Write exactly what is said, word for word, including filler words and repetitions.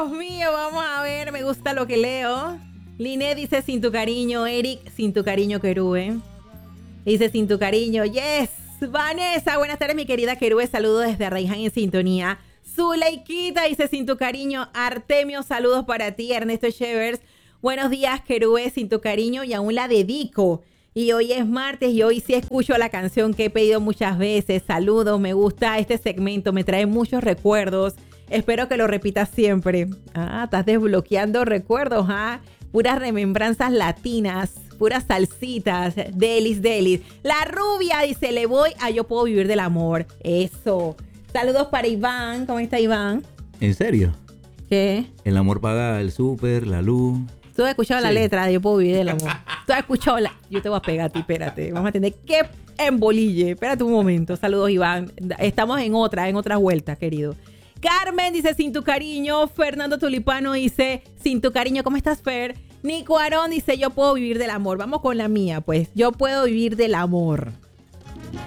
Dios mío, vamos a ver, me gusta lo que leo. Liné dice sin tu cariño, Eric, sin tu cariño, Querube. Dice sin tu cariño, yes. Vanessa, buenas tardes, mi querida Querube, saludos desde Arraiján en sintonía. Zuleikita dice sin tu cariño, Artemio, saludos para ti. Ernesto Chevers, buenos días, Querube, sin tu cariño, y aún la dedico. Y hoy es martes y hoy sí escucho la canción que he pedido muchas veces. Saludos, me gusta este segmento, me trae muchos recuerdos. Espero que lo repitas siempre. Ah, estás desbloqueando recuerdos, ¿ah? Puras remembranzas latinas, puras salsitas, delis, delis. La rubia dice, le voy a Yo Puedo Vivir del Amor. Eso. Saludos para Iván. ¿Cómo está Iván? ¿En serio? ¿Qué? El amor paga el súper, la luz. Tú has escuchado sí. La letra de Yo Puedo Vivir del Amor. Tú has escuchado la... Yo te voy a pegar a ti, espérate. Vamos a tener que embolille. Espérate un momento. Saludos, Iván. Estamos en otra, en otra vuelta, querido. Carmen dice, sin tu cariño. Fernando Tulipano dice, sin tu cariño. ¿Cómo estás, Fer? Nico Arón dice, yo puedo vivir del amor. Vamos con la mía, pues. Yo puedo vivir del amor.